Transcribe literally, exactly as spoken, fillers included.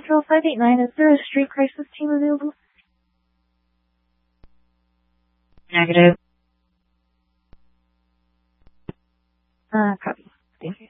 Patrol five eight nine, is there a street crisis team available? Negative. Uh, copy. Thank you.